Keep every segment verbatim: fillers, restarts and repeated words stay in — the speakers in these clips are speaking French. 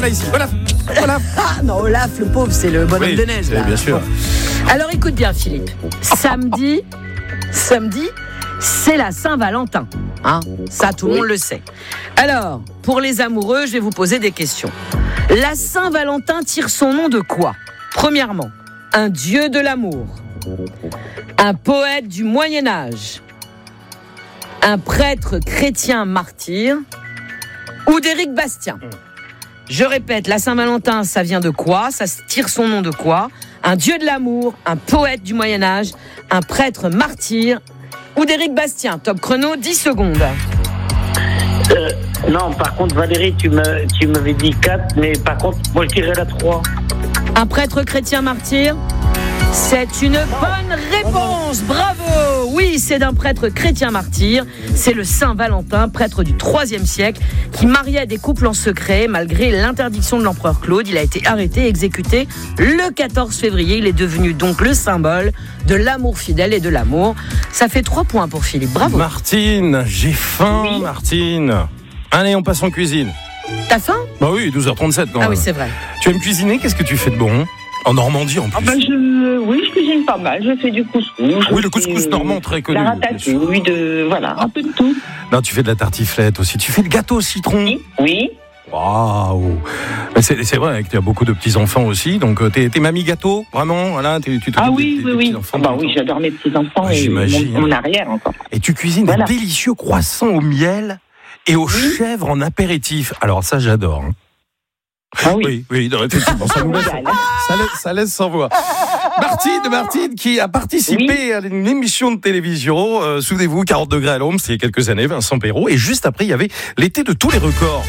voilà ici. Olaf. Olaf. Ah non, Olaf, le pauvre, c'est le bonhomme Oui, de neige. Là. bien sûr. Bon. Alors écoute bien, Philippe. Samedi, samedi, c'est la Saint-Valentin. Hein, ça, tout le monde le sait. Alors, pour les amoureux, je vais vous poser des questions. La Saint-Valentin tire son nom de quoi ? Premièrement, un dieu de l'amour, un poète du Moyen-Âge, un prêtre chrétien martyr ou d'Éric Bastien. Je répète, la Saint-Valentin, ça vient de quoi ? Ça tire son nom de quoi ? Un dieu de l'amour, un poète du Moyen-Âge, un prêtre martyr ou d'Éric Bastien. Top chrono, dix secondes. Euh, non, par contre, Valérie, tu, me, tu m'avais dit quatre, mais par contre, moi, je dirais la trois. Un prêtre chrétien martyr ? C'est une bonne réponse, bravo. Oui, c'est d'un prêtre chrétien martyr. C'est le Saint Valentin, prêtre du troisième siècle, qui mariait des couples en secret malgré l'interdiction de l'empereur Claude. Il a été arrêté et exécuté le quatorze février. Il est devenu donc le symbole de l'amour fidèle et de l'amour. Ça fait trois points pour Philippe, bravo. Martine, j'ai faim, oui. Martine. Allez, on passe en cuisine. T'as faim ? Bah oui, douze heures trente-sept quand même. Ah oui, c'est vrai. Tu aimes cuisiner ? Qu'est-ce que tu fais de bon ? En Normandie, en plus. Ah ben je, oui, je cuisine pas mal. Je fais du couscous. Oui, le couscous normand, très connu. La ratatouille, de, voilà, un peu de tout. Non, tu fais de la tartiflette aussi. Tu fais le gâteau au citron. Oui. Oui. Waouh. C'est, c'est vrai que tu as beaucoup de petits-enfants aussi. Donc, t'es, t'es mamie gâteau, vraiment voilà, t'es, tu Ah oui, des, oui, des oui. Ah bah oui, j'adore mes petits-enfants ouais, et j'imagine. Mon, mon arrière encore. Et tu cuisines voilà. des délicieux croissants au miel et aux oui. chèvres en apéritif. Alors ça, j'adore. Hein. Ah oui, oui, oui, non, effectivement, ça, nous laisse, ça, laisse, ça laisse sans voix. Martine, Martine, qui a participé oui. à une émission de télévision, euh, souvenez-vous, quarante degrés à l'ombre, c'est il y a quelques années, Vincent Perrault, et juste après, il y avait l'été de tous les records.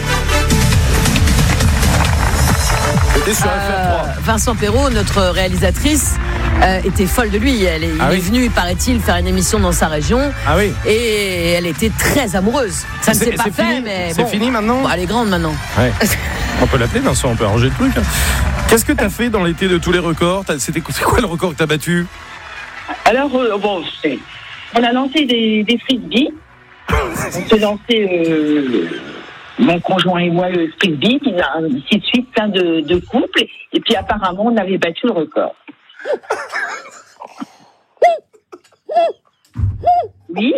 C'était sur euh, F R trois. Vincent Perrault, notre réalisatrice, euh, était folle de lui. Elle est, ah il oui. est venu, paraît-il, faire une émission dans sa région. Ah oui. Et elle était très amoureuse. Ça ne s'est pas fait, fini. mais c'est bon. fini maintenant. Bon, elle est grande maintenant. Ouais. On peut l'appeler Vincent, on peut arranger le truc. Qu'est-ce que tu as fait dans l'été de tous les records ? C'était c'est quoi le record que tu as battu ? Alors, euh, bon, c'est, on a lancé des, des frisbees. On s'est lancé, euh, mon conjoint et moi, le frisbee, puis ainsi de suite, plein de, de couples. Et puis apparemment, on avait battu le record. Oui.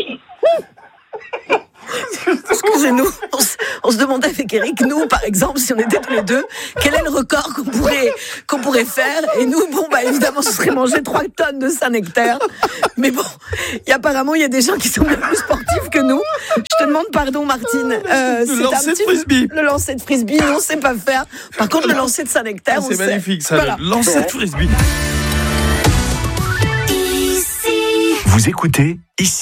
Excusez-nous, on se, on se demandait avec Eric, nous par exemple, si on était tous les deux, quel est le record qu'on pourrait, qu'on pourrait faire. Et nous, bon, bah évidemment, ce serait manger trois tonnes de Saint-Nectaire. Mais bon, y, apparemment, il y a des gens qui sont bien plus sportifs que nous. Je te demande pardon, Martine. Euh, le c'est lancer un petit, de frisbee. Le lancer de frisbee, non, on sait pas faire. Par contre, le lancer de Saint-Nectaire, ah, on c'est sait. magnifique, ça, voilà. Le lancer de frisbee. Vous écoutez ici.